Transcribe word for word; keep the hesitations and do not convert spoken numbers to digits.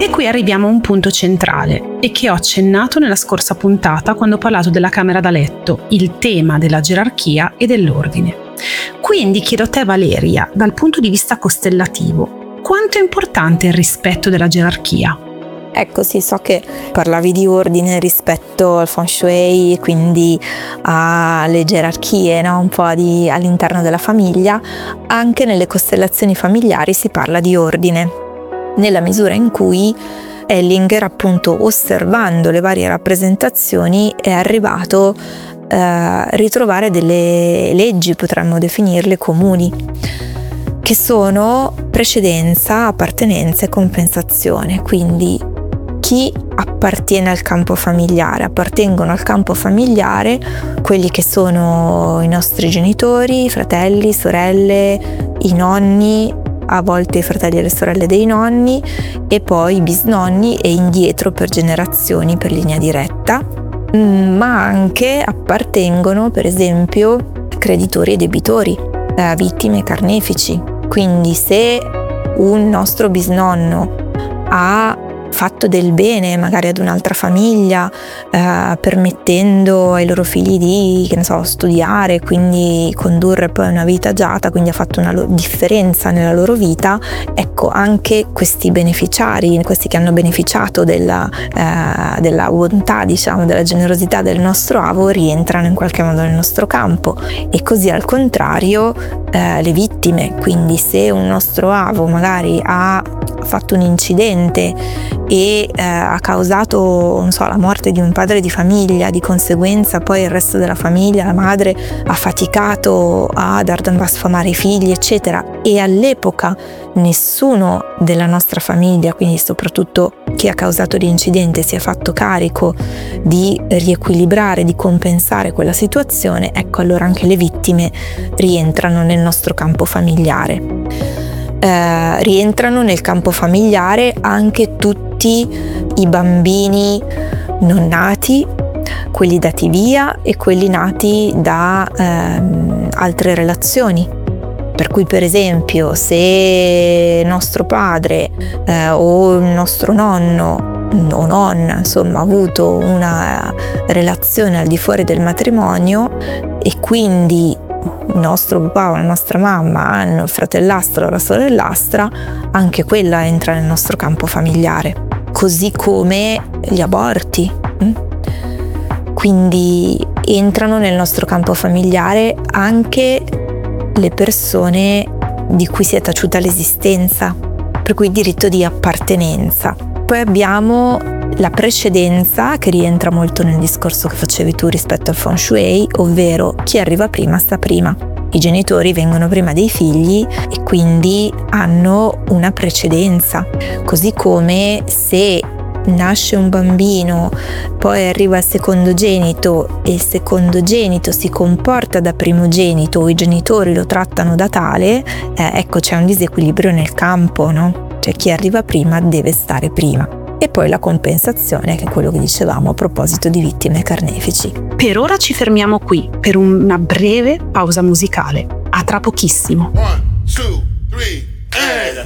E qui arriviamo a un punto centrale e che ho accennato nella scorsa puntata quando ho parlato della camera da letto, il tema della gerarchia e dell'ordine. Quindi chiedo a te, Valeria, dal punto di vista costellativo, quanto è importante il rispetto della gerarchia? Ecco, sì, so che parlavi di ordine rispetto al feng shui, quindi alle gerarchie, no? Un po' di, all'interno della famiglia. Anche nelle costellazioni familiari si parla di ordine, nella misura in cui Hellinger, appunto, osservando le varie rappresentazioni, è arrivato eh, a ritrovare delle leggi, potremmo definirle, comuni, che sono precedenza, appartenenza e compensazione. Quindi chi appartiene al campo familiare? Appartengono al campo familiare quelli che sono i nostri genitori, i fratelli, sorelle, i nonni, a volte i fratelli e le sorelle dei nonni, e poi i bisnonni e indietro per generazioni, per linea diretta, ma anche appartengono, per esempio, creditori e debitori, eh, vittime e carnefici. Quindi se un nostro bisnonno ha fatto del bene magari ad un'altra famiglia, eh, permettendo ai loro figli di, che ne so, studiare, quindi condurre poi una vita agiata, quindi ha fatto una lo- differenza nella loro vita, ecco, anche questi beneficiari, questi che hanno beneficiato della, eh, della bontà, diciamo, della generosità del nostro avo, rientrano in qualche modo nel nostro campo. E così al contrario eh, le vittime, quindi se un nostro avo magari ha fatto un incidente e eh, ha causato, non so, la morte di un padre di famiglia, di conseguenza poi il resto della famiglia, la madre ha faticato a dar da sfamare i figli, eccetera, e all'epoca nessuno della nostra famiglia, quindi soprattutto chi ha causato l'incidente, si è fatto carico di riequilibrare, di compensare quella situazione, ecco, allora anche le vittime rientrano nel nostro campo familiare. Eh, rientrano nel campo familiare anche tutti i bambini non nati, quelli dati via e quelli nati da ehm, altre relazioni. Per cui, per esempio, se nostro padre eh, o il nostro nonno o nonna, insomma, ha avuto una relazione al di fuori del matrimonio e quindi il nostro papà o la nostra mamma hanno il fratellastro o la sorellastra, anche quella entra nel nostro campo familiare, così come gli aborti. Quindi entrano nel nostro campo familiare anche le persone di cui si è taciuta l'esistenza, per cui diritto di appartenenza. Poi abbiamo la precedenza, che rientra molto nel discorso che facevi tu rispetto al feng shui, ovvero chi arriva prima sta prima. I genitori vengono prima dei figli e quindi hanno una precedenza, così come se nasce un bambino, poi arriva il secondogenito e il secondogenito si comporta da primogenito o i genitori lo trattano da tale, eh, ecco, c'è un disequilibrio nel campo, no? Cioè chi arriva prima deve stare prima. E poi la compensazione, che è quello che dicevamo a proposito di vittime e carnefici. Per ora ci fermiamo qui per una breve pausa musicale. A tra pochissimo. One, two, three, and...